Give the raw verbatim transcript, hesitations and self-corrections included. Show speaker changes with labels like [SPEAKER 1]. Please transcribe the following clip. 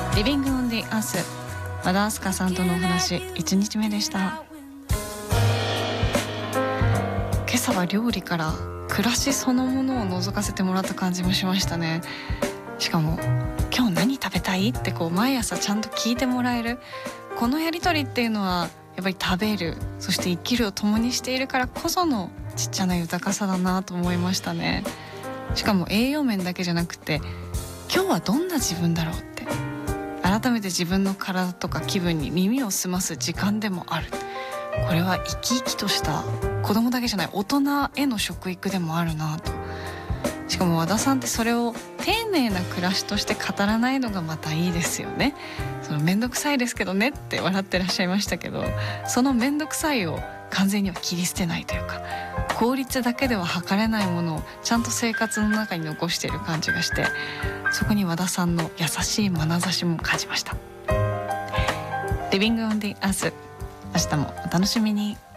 [SPEAKER 1] リビングオンディアース、和田明日香さんとのお話いちにちめでした。今朝は料理から暮らしそのものを覗かせてもらった感じもしましたね。しかも今日何食べたいってこう毎朝ちゃんと聞いてもらえる、このやり取りっていうのはやっぱり食べる、そして生きるを共にしているからこそのちっちゃな豊かさだなと思いましたね。しかも栄養面だけじゃなくて、今日はどんな自分だろうって改めて自分の体とか気分に耳を澄ます時間でもある。これは生き生きとした子供だけじゃない大人への食育でもあるなと。しかも和田さんってそれを丁寧な暮らしとして語らないのがまたいいですよね。そのめんどくさいですけどねって笑ってらっしゃいましたけど、そのめんどくさいを完全には切り捨てないというか、効率だけでは測れないものをちゃんと生活の中に残している感じがして、そこに和田さんの優しい眼差しも感じました。リビングオンディアース、明日もお楽しみに。